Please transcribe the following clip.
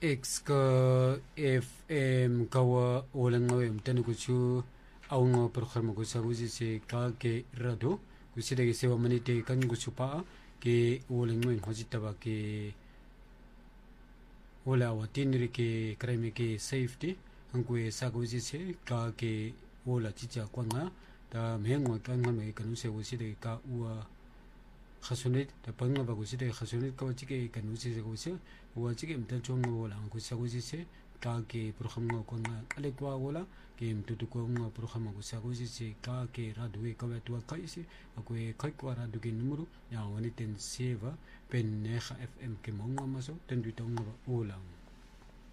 X ka FM kawa walang ngawem tanu kuchu aungo programa kusa kusi se ka ke rado kusi de se manite kan kuchu pa ke walang ngawem hojita ba ke wala watinri ke crime ke safety hangwe sa kusi se ka ke wala chicha kwanga ta mengwa kan ngame kanu se kusi de ka ua khasonit ta panga ba kusi de khasonit ka chike kanu se kusi ua chike mta chonga wala kusi kusi se ka ke programa kwanga ale kwa wala ke mtutu kwanga programa kusi se ka ke radwe ka wa kaisi akwe kai kwa radu ke numero ya wani ten seva pen neha fm ke monga maso ten dutonga wala